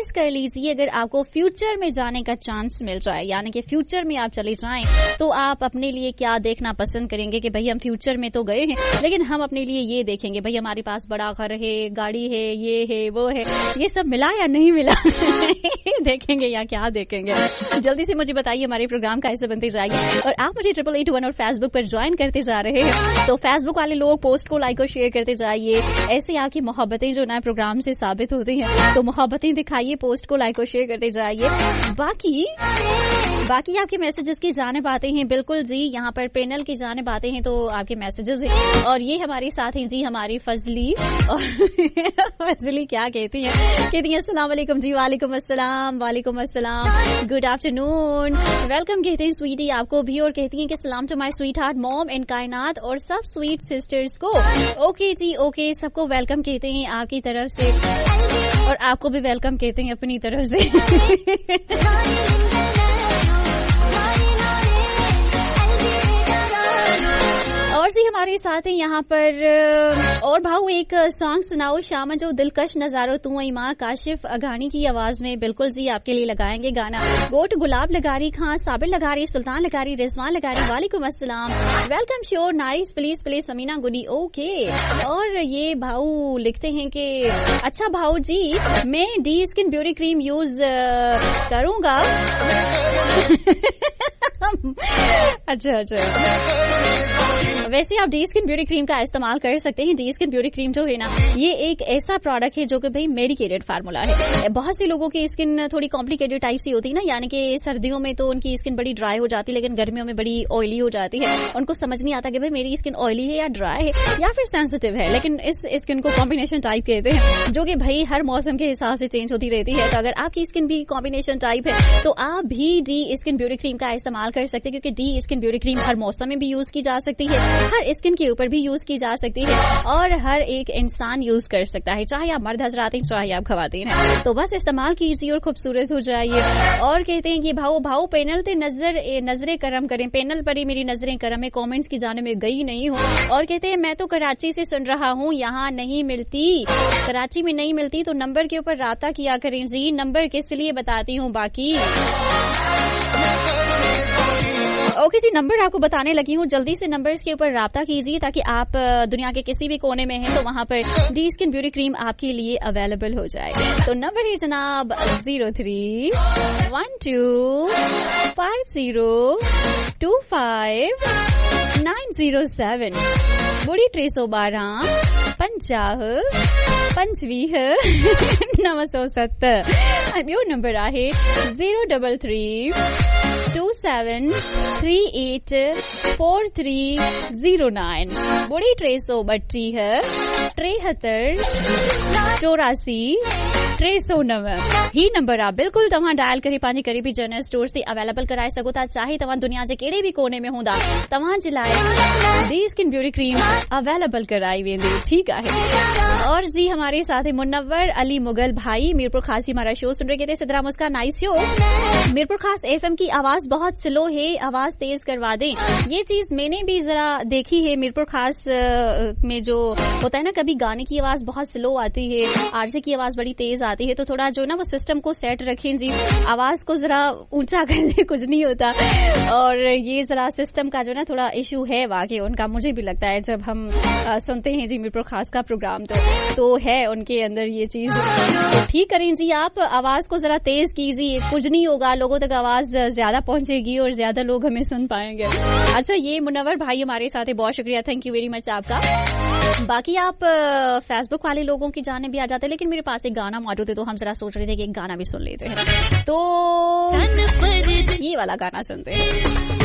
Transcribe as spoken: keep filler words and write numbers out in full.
Notice कर लीजिए, अगर आपको फ्यूचर में जाने का चांस मिल जाए, यानी कि फ्यूचर में आप चले जाएं, तो आप अपने लिए क्या देखना पसंद करेंगे कि भाई हम फ्यूचर में तो गए हैं, लेकिन हम अपने लिए ये देखेंगे भाई हमारे पास बड़ा घर है, गाड़ी है, ये है, वो है, ये सब मिला या नहीं मिला देखेंगे या क्या देखेंगे? जल्दी से मुझे बताइए, हमारे प्रोग्राम का ऐसे बनते जाएगी। और आप मुझे ट्रिपल एट वन और फेसबुक पर ज्वाइन करते जा रहे हैं, तो फेसबुक वाले लोग पोस्ट को लाइक और शेयर करते जाइए। ऐसे आपकी मोहब्बतें जो ना प्रोग्राम से साबित होती हैं, तो मोहब्बतें दिखाइए, पोस्ट को लाइक और शेयर करते जाइए। बाकी बाकी आपके मैसेजेस की जानिब आते हैं। बिल्कुल जी, यहाँ पर पैनल की जानिब आते हैं तो आपके मैसेजेस हैं, और ये हमारे साथ हैं जी हमारी फजली। और फजली क्या कहती हैं? कहती हैं अस्सलाम वालेकुम जी। वालेकुम अस्सलाम, वालेकुम अस्सलाम, गुड आफ्टरनून, वेलकम कहते हैं स्वीटी आपको भी। और कहती हैं कि सलाम to my sweet heart mom and कायनात और सब स्वीट सिस्टर्स को। ओके जी, ओके, सबको वेलकम कहते हैं आपकी तरफ से, और आपको भी वेलकम कहते हैं अपनी तरफ से। और जी हमारे साथ हैं यहाँ पर। और भाऊ एक सॉन्ग सुनाओ शामा जो दिलकश नजारो तू ईमा, काशिफ अघानी की आवाज में। बिल्कुल जी, आपके लिए लगाएंगे गाना। गोट गुलाब लगारी खां, साबिर लगारी, सुल्तान लगारी, रिजवान लगारी, वालेकुम अस्सलाम, welcome sure, nice, please please, Samina Gudi, okay. और ये भाऊ लिखते हैं कि अच्छा भाऊ जी, मैं D skin beauty cream use करूंगा। अच्छा अच्छा, वैसे आप डी स्किन ब्यूटी क्रीम का इस्तेमाल कर सकते हैं। डी स्किन ब्यूटी क्रीम जो है ना, ये एक ऐसा प्रोडक्ट है जो कि भाई मेडिकेटेड फार्मूला है। बहुत से लोगों की स्किन थोड़ी कॉम्प्लिकेटेड टाइप सी होती है ना, यानी कि सर्दियों में तो उनकी स्किन बड़ी ड्राई हो जाती है, लेकिन गर्मियों में बड़ी ऑयली हो जाती है। उनको समझ नहीं आता कि भाई मेरी स्किन ऑयली है या ड्राई है या फिर सेंसिटिव है, लेकिन इस स्किन को कॉम्बिनेशन टाइप कहते हैं, जो कि भाई हर मौसम के हिसाब से चेंज होती रहती है। तो अगर आपकी स्किन भी कॉम्बिनेशन टाइप है तो आप भी डी स्किन ब्यूटी क्रीम का इस्तेमाल कर सकते हैं, क्योंकि डी स्किन ब्यूटी क्रीम हर मौसम में भी यूज की जा सकती है, हर स्किन के ऊपर भी यूज की जा सकती है, और हर एक इंसान यूज कर सकता है, चाहे आप मर्द हजरात हैं चाहे आप खवातीन हैं। तो बस इस्तेमाल कीजिए और खूबसूरत हो जाइए। और कहते हैं कि भाऊ भाऊ पैनल ते नजर नजरें करम करें, पैनल पर ही मेरी नजरें करम है, कमेंट्स की जाने में गई नहीं हूँ। और कहते हैं मैं तो कराची से सुन रहा हूँ, यहाँ नहीं मिलती, कराची में नहीं मिलती, तो नंबर के ऊपर राब्ता किया करें जी। नंबर किस लिए बताती हूँ बाकी। ओके जी, नंबर आपको बताने लगी हूँ, जल्दी से नंबर्स के ऊपर राब्ता कीजिए ताकि आप दुनिया के किसी भी कोने में हैं तो वहाँ पर डी स्किन ब्यूटी क्रीम आपके लिए अवेलेबल हो जाए। तो नंबर है जनाब zero three one two five zero to five nine zero seven, बुढ़ी टे सौ बारह पंजाह पंजवीह नव सौ सत्तर। ॿियो नंबर आहे zero double three to seven three eight four three zero nine, बुढ़ी टे सौ ॿटीह टेहतर चौरासी टे सौ नव। ही नंबर आहे बिल्कुल तव्हां डायल करे पंहिंजे करीबी जनरल स्टोर से अवेलेबल कराए सघो था, चाहे तव्हां दुनिया जे कहिड़े बि कोने में हूंदा, तव्हां जे लाइ D skin beauty cream available कराई वेंदी। ठीक है। और जी हमारे साथ है मुनव्वर अली मुगल भाई, मीरपुर खास ही हमारा शो सुन रहे थे। सिद्रा मुस्का नाइस शो। मीरपुर खास एफएम की आवाज बहुत स्लो है, आवाज तेज करवा दें। ये चीज मैंने भी जरा देखी है, मीरपुर खास में जो होता है ना, कभी गाने की आवाज बहुत स्लो आती है, आरजे की आवाज बड़ी तेज आती है, तो थोड़ा जो ना वो सिस्टम को सेट रखें जी, आवाज को जरा ऊंचा कर दे, कुछ नहीं होता। और ये जरा सिस्टम का जो ना थोड़ा इशू है वाकई उनका, मुझे भी लगता है जब हम आ, सुनते हैं जी मीरपुर खास का प्रोग्राम, तो तो है उनके अंदर ये चीज। तो ठीक करें जी, आप आवाज को जरा तेज कीजिए, कुछ नहीं होगा, लोगों तक आवाज ज्यादा पहुंचेगी और ज्यादा लोग हमें सुन पाएंगे। अच्छा, ये मुनव्वर भाई हमारे साथ है, बहुत शुक्रिया, थैंक यू वेरी मच आपका। बाकी आप फेसबुक वाले लोगों की जाने भी आ जाते हैं, लेकिन मेरे पास एक गाना मौजूद है तो हम जरा सोच रहे थे कि एक गाना भी सुन लेते हैं, तो ये वाला गाना सुनते हैं।